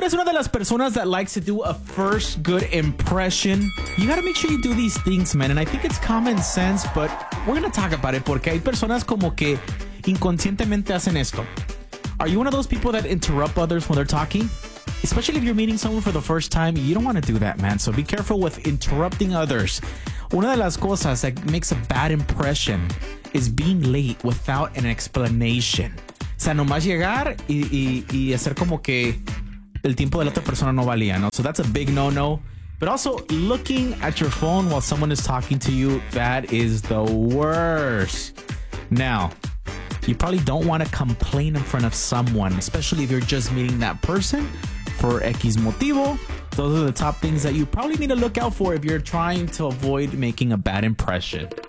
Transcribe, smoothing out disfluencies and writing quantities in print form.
eres una de las personas that likes to do a first good impression, you gotta make sure you do these things, man. And I think it's common sense, but we're gonna talk about it porque hay personas como que inconscientemente hacen esto. Are you one of those people that interrupt others when they're talking? Especially if you're meeting someone for the first time, you don't want to do that, man. So be careful with interrupting others. Una de las cosas that makes a bad impression is being late without an explanation. O sea, nomás llegar y hacer como que el tiempo de la otra persona no valía, ¿no? So that's a big no-no. But also, looking at your phone while someone is talking to you, that is the worst. Now, you probably don't want to complain in front of someone, especially if you're just meeting that person for X motivo. Those are the top things that you probably need to look out for if you're trying to avoid making a bad impression.